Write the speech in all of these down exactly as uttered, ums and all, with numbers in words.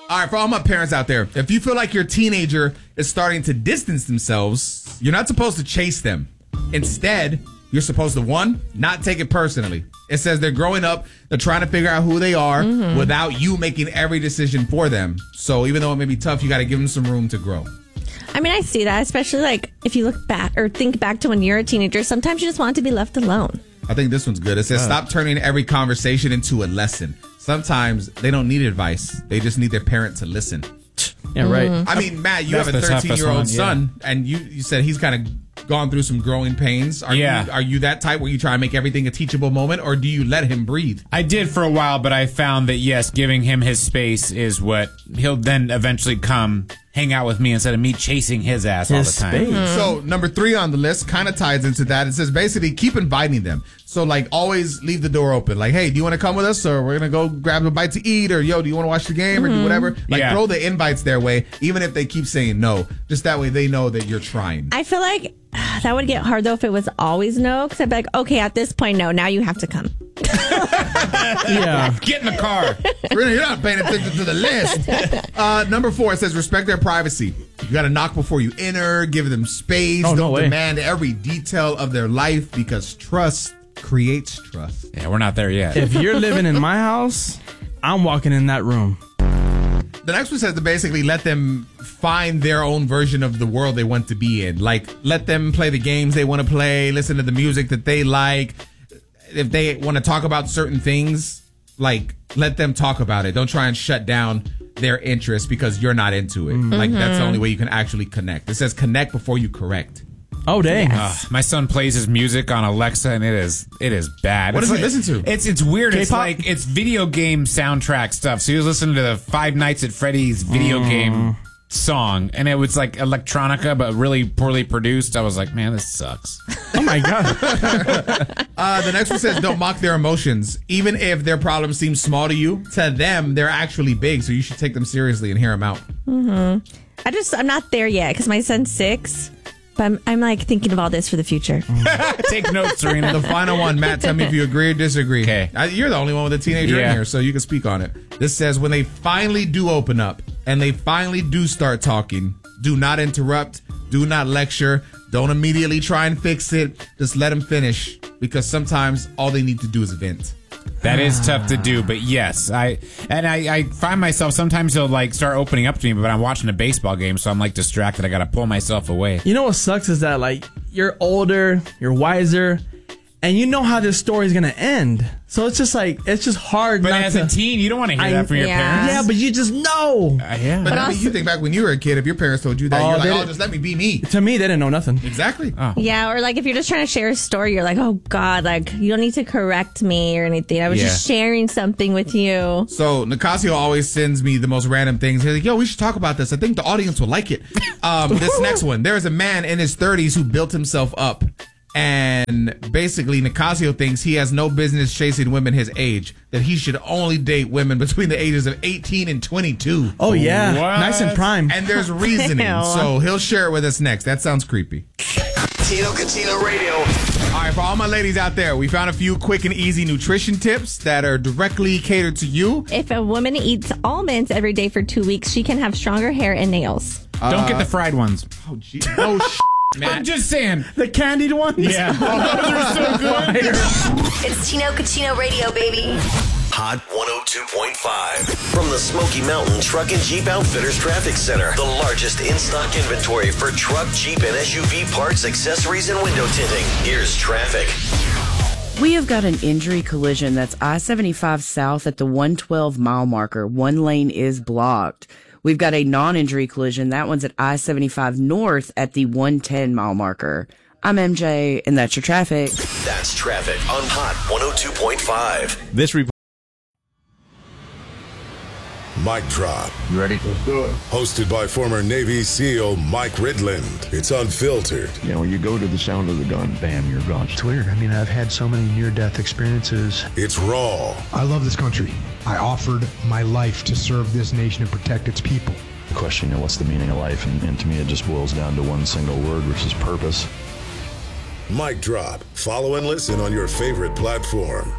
All right, for all my parents out there, if you feel like your teenager is starting to distance themselves, you're not supposed to chase them. Instead, you're supposed to, one, not take it personally. It says they're growing up, they're trying to figure out who they are mm-hmm. without you making every decision for them. So even though it may be tough, you got to give them some room to grow. I mean, I see that, especially like if you look back or think back to when you're a teenager, sometimes you just want to be left alone. I think this one's good. It says, uh. stop turning every conversation into a lesson. Sometimes they don't need advice. They just need their parent to listen. Yeah, right. Mm-hmm. I mean, Matt, you That's have a thirteen-year-old one, son, yeah. and you, you said he's kind of gone through some growing pains. Are yeah. you are you that type where you try and make everything a teachable moment, or do you let him breathe? I did for a while, but I found that, yes, giving him his space is what he'll then eventually come hang out with me instead of me chasing his ass his all the time. Space. Mm-hmm. So number three on the list kind of ties into that. It says basically keep inviting them. So like always leave the door open. Like, hey, do you want to come with us, or we're gonna go grab a bite to eat, or yo, do you want to watch the game, mm-hmm. or do whatever? Like yeah. throw the invites their way, even if they keep saying no. Just that way they know that you're trying. I feel like uh, that would get hard though if it was always no, because I'd be like, okay, at this point, no, now you have to come. Yeah, get in the car. Really, you're not paying attention to the list. Uh, number four, it says respect their privacy. You got to knock before you enter. Give them space. Oh, Don't no demand every detail of their life, because trust creates trust. Yeah, we're not there yet. If you're living in my house, I'm walking in that room. The next one says to basically let them find their own version of the world they want to be in. Like, let them play the games they want to play, listen to the music that they like. If they want to talk about certain things, like, let them talk about it. Don't try and shut down their interest because you're not into it. Mm-hmm. Like, that's the only way you can actually connect. It says connect before you correct. Oh, dang. Yes. Uh, my son plays his music on Alexa, and it is it is bad. What it's does like, he listen to? It's it's weird. K-pop? It's like it's video game soundtrack stuff. So he was listening to the Five Nights at Freddy's video mm. game song, and it was like electronica, but really poorly produced. I was like, man, this sucks. Oh, my God. uh, the next one says don't mock their emotions. Even if their problems seem small to you, to them, they're actually big, so you should take them seriously and hear them out. Mm-hmm. I just, I'm not there yet because my son's six. But I'm, I'm like thinking of all this for the future. Take notes, Serena. The final one, Matt, tell me if you agree or disagree. Okay. I, you're the only one with a teenager yeah. in here, so you can speak on it. This says when they finally do open up and they finally do start talking, do not interrupt, do not lecture, don't immediately try and fix it. Just let them finish, because sometimes all they need to do is vent. That is tough to do, but yes, I and I, I find myself sometimes he'll like start opening up to me, but I'm watching a baseball game, so I'm like distracted. I gotta pull myself away. You know what sucks is that like you're older, you're wiser, and you know how this story is gonna end. So it's just like it's just hard. But not as to, a teen, you don't want to hear I, that from your yeah. parents. Yeah, but you just know. Uh, yeah. But, But I mean, also- you think back when you were a kid, if your parents told you that, Oh, you're like, they oh, didn't- just let me be me. To me, they didn't know nothing. Exactly. Oh. Yeah, or like if you're just trying to share a story, you're like, oh God, like you don't need to correct me or anything. I was Yeah. just sharing something with you. So Nicasio always sends me the most random things. He's like, yo, we should talk about this. I think the audience will like it. Um, this next one. There is a man in his thirties who built himself up. And basically, Nicasio thinks he has no business chasing women his age, that he should only date women between the ages of eighteen and twenty-two. Oh, yeah. What? Nice and prime. And there's reasoning. Ew. So he'll share it with us next. That sounds creepy. Tino Catino Radio. All right, for all my ladies out there, we found a few quick and easy nutrition tips that are directly catered to you. If a woman eats almonds every day for two weeks, she can have stronger hair and nails. Don't get the fried ones. Oh, gee. Oh, sh- I'm just saying. The candied ones? Yeah. Oh, they're so good. It's Tino Catino Radio, baby. Hot one oh two point five. From the Smoky Mountain Truck and Jeep Outfitters Traffic Center. The largest in-stock inventory for truck, Jeep, and S U V parts, accessories, and window tinting. Here's traffic. We have got an injury collision that's I seventy-five south at the one twelve mile marker. One lane is blocked. We've got a non-injury collision. That one's at I seventy-five north at the one ten mile marker. I'm M J, and that's your traffic. That's traffic on Hot one oh two point five. This report. Mic Drop. You ready? Let's do it. Hosted by former Navy SEAL Mike Ridland. It's unfiltered. You know, you go to the sound of the gun, bam, you're gone. It's weird. I mean, I've had so many near-death experiences. It's raw. I love this country. I offered my life to serve this nation and protect its people. The question, you know, what's the meaning of life? And, and to me, it just boils down to one single word, which is purpose. Mic Drop. Follow and listen on your favorite platform.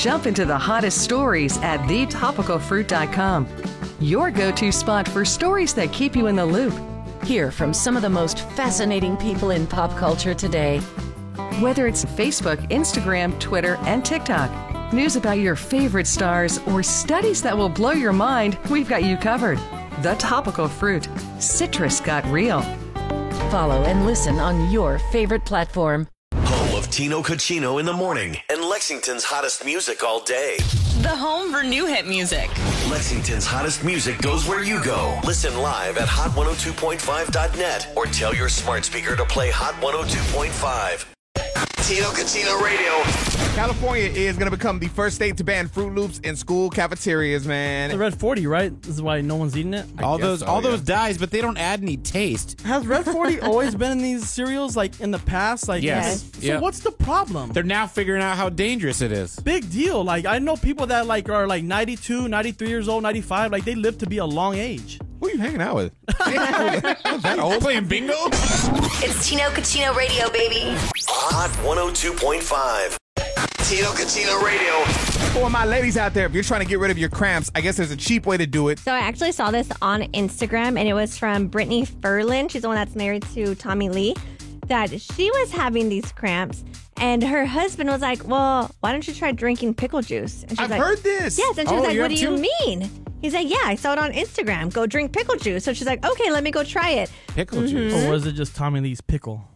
Jump into the hottest stories at the topical fruit dot com. Your go-to spot for stories that keep you in the loop. Hear from some of the most fascinating people in pop culture today. Whether it's Facebook, Instagram, Twitter, and TikTok, news about your favorite stars, or studies that will blow your mind, we've got you covered. The Topical Fruit. Citrus got real. Follow and listen on your favorite platform. Home of Tino Cucino in the morning and Lexington's hottest music all day. The home for new hit music. Lexington's hottest music goes where you go. Listen live at hot one oh two point five dot net or tell your smart speaker to play Hot one oh two point five. Tino Cucino Radio. California is going to become the first state to ban Fruit Loops in school cafeterias, man. The Red forty, right? This is why no one's eating it? All those so, all yeah. those dyes, but they don't add any taste. Has Red forty always been in these cereals, like, in the past? Like, yes. So yep. what's the problem? They're now figuring out how dangerous it is. Big deal. Like, I know people that, like, are, like, ninety-two, ninety-three years old, ninety-five. Like, they live to be a long age. Who are you hanging out with? That old playing bingo? It's Tino Cucino Radio, baby. Hot one oh two point five. Tino Cucino Radio. For my ladies out there, if you're trying to get rid of your cramps, I guess there's a cheap way to do it. So I actually saw this on Instagram, and it was from Brittany Ferlin. She's the one that's married to Tommy Lee. That she was having these cramps, and her husband was like, well, why don't you try drinking pickle juice? And she's I've like, heard this. Yes, and she oh, was like, what do too? you mean? He's like, yeah, I saw it on Instagram. Go drink pickle juice. So she's like, okay, let me go try it. Pickle mm-hmm. juice? Or was it just Tommy Lee's pickle?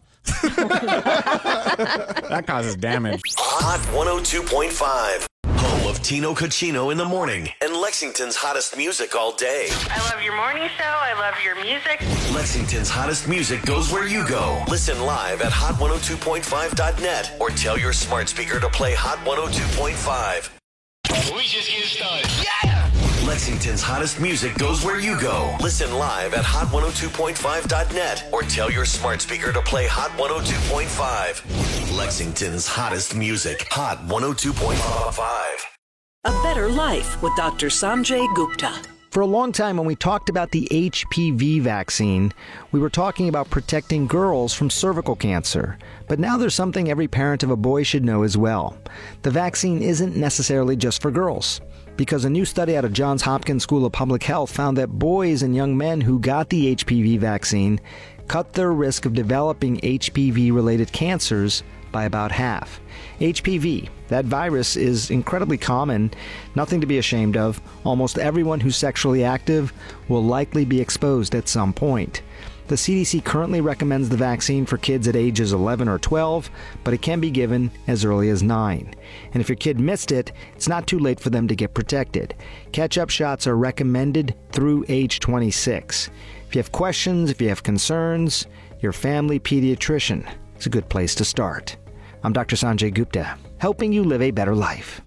That causes damage. Hot one oh two point five. Home of Tino Cucino in the morning and Lexington's hottest music all day. I love your morning show. I love your music. Lexington's hottest music goes where you go. Listen live at hot one oh two point five dot net or tell your smart speaker to play Hot one oh two point five. We just getting started. Yeah! Lexington's hottest music goes where you go. Listen live at hot one oh two point five dot net or tell your smart speaker to play Hot one oh two point five. Lexington's hottest music. Hot one oh two point five. A better life with Doctor Sanjay Gupta. For a long time, when we talked about the H P V vaccine, we were talking about protecting girls from cervical cancer. But now there's something every parent of a boy should know as well. The vaccine isn't necessarily just for girls, because a new study out of Johns Hopkins School of Public Health found that boys and young men who got the H P V vaccine cut their risk of developing H P V-related cancers by about half. H P V, that virus, is incredibly common, nothing to be ashamed of. Almost everyone who's sexually active will likely be exposed at some point. The C D C currently recommends the vaccine for kids at ages eleven or twelve, but it can be given as early as nine. And if your kid missed it, it's not too late for them to get protected. Catch-up shots are recommended through age twenty-six. If you have questions, if you have concerns, your family pediatrician is a good place to start. I'm Doctor Sanjay Gupta, helping you live a better life.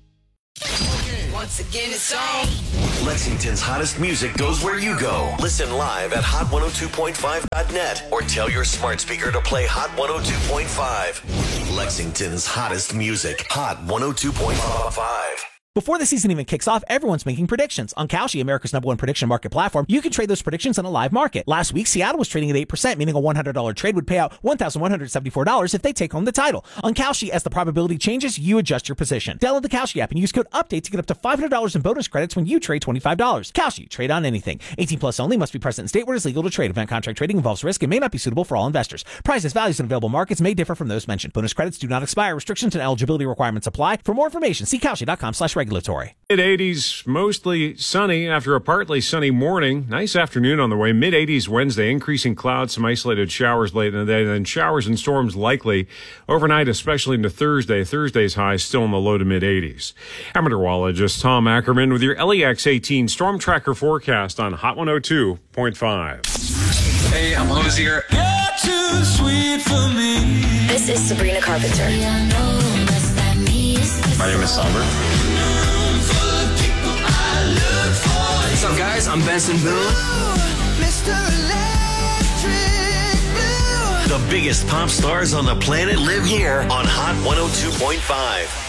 Once again, it's on. Lexington's hottest music goes where you go. Listen live at hot one oh two point five dot net or tell your smart speaker to play Hot one oh two point five. Lexington's hottest music. Hot one oh two point five. Before the season even kicks off, everyone's making predictions. On Kalshi, America's number one prediction market platform, you can trade those predictions on a live market. Last week, Seattle was trading at eight percent, meaning a one hundred dollars trade would pay out one thousand one hundred seventy-four dollars if they take home the title. On Kalshi, as the probability changes, you adjust your position. Download the Kalshi app and use code UPDATE to get up to five hundred dollars in bonus credits when you trade twenty-five dollars. Kalshi, trade on anything. eighteen plus only, must be present in state where it is legal to trade. Event contract trading involves risk and may not be suitable for all investors. Prices, values, and available markets may differ from those mentioned. Bonus credits do not expire. Restrictions and eligibility requirements apply. For more information, see Kalshi dot com slash regulatory. mid-eighties, mostly sunny after a partly sunny morning. Nice afternoon on the way. mid-eighties Wednesday, increasing clouds, some isolated showers late in the day, then showers and storms likely overnight, especially into Thursday. Thursday's high still in the low to mid-eighties. I'm meteorologist Tom Ackerman with your L E X eighteen Storm Tracker forecast on Hot one oh two point five. Hey, I'm Hosier. You're too sweet for me. This is Sabrina Carpenter. My name is Somber. What's up, guys? I'm Benson Boone. Mister Electric Blue. The biggest pop stars on the planet live here on Hot one oh two point five.